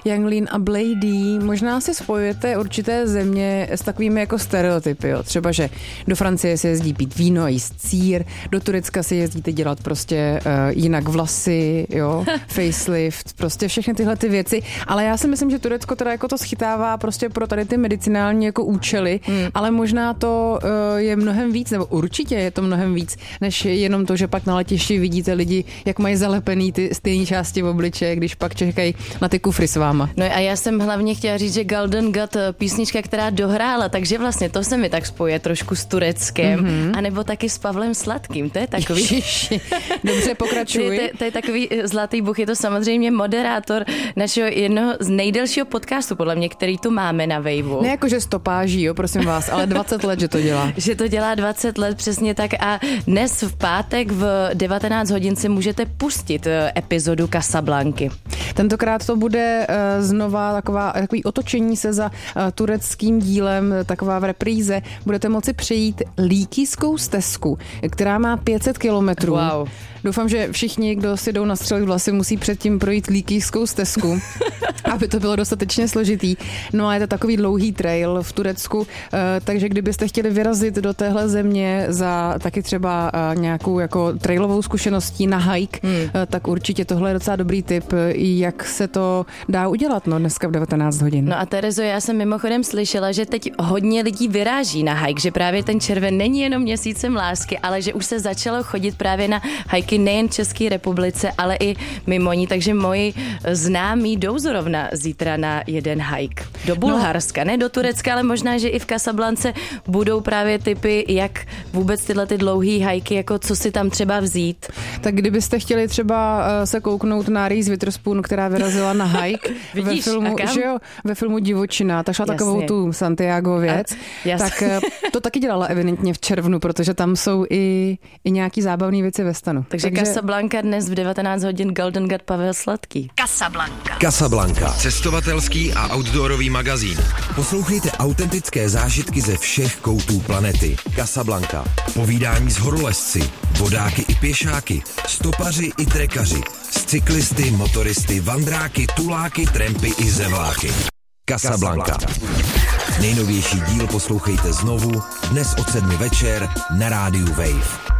Yang Lean a Blady, možná si spojujete určité země s takovými jako stereotypy, jo. Třeba, že do Francie se jezdí pít víno a jíst sýr, do Turecka se jezdíte dělat prostě jinak vlasy, jo, facelift, prostě všechny tyhle ty věci, ale já si myslím, že Turecko teda jako to schytává prostě pro tady ty medicinální jako účely, ale možná to je mnohem víc, nebo určitě je to mnohem víc, než jenom to, že pak na letišti vidíte lidi, jak mají zalepený ty stejné části v obličeje, když pak čekají na ty kufry s váma. No a já jsem hlavně chtěla říct, že Golden God, písnička, která dohrála, takže vlastně to se mi tak spojuje trošku s Tureckem, anebo taky s Pavlem Sladkým, to je takový. Ježiši, dobře, pokračuj. To je takový zlatý Bůh, je to samozřejmě moderátor našeho jednoho z nejdelšího podcastu, podle mě, který tu máme na Waveu. Ne jakože stopáží, jo, prosím vás, ale 20 let, že to dělá. Že to dělá 20 let, přesně tak, a dnes v pátek v 19 hodin si můžete pustit epizodu Casablanky. Tentokrát to bude znova takový otočení se za tureckým dílem, taková v repríze. Budete moci přejít Líkijskou stezku, která má 500 kilometrů. Wow. Doufám, že všichni, kdo si jdou nastřelit vlasy, musí předtím projít Líkijskou stezku, aby to bylo dostatečně složitý. No a je to takový dlouhý trail v Turecku, takže kdybyste chtěli vyrazit do téhle země za taky třeba nějakou jako trailovou zkušeností na hike, tak určitě tohle je docela dobrý tip, jak se to dá udělat dneska v 19 hodin. No a Terezo, já jsem mimochodem slyšela, že teď hodně lidí vyráží na hike, že právě ten červen není jenom měsícem lásky, ale že už se začalo chodit právě na hajky nejen v České republice, ale i mimo ní, takže moji známí jdou zrovna zítra na jeden hike. Do Bulharska, ne do Turecka, ale možná, že i v Casablance budou právě tipy, jak vůbec tyhle ty dlouhý hajky, jako co si tam třeba vzít. Tak kdybyste chtěli třeba se kouknout na Reese Witherspoon, která vyrazila na hike ve filmu Divočina, tak šla takovou tu Santiago věc, tak to taky dělala evidentně v červnu, protože tam jsou i nějaký zábavné věci ve stanu. Takže Casablanca dnes v 19 hodin, Golden God, Pavel Sladký. Casablanca. Cestovatelský a outdoorový magazín. Poslouchejte autentické zážitky ze všech koutů planety. Casablanca. Povídání s horolezci, vodáky i pěšáky, stopaři i trekaři, s cyklisty, motoristy, vandráky, tuláky, trampy i zevláky. Casablanca. Nejnovější díl poslouchejte znovu dnes od 7 večer na rádiu Wave.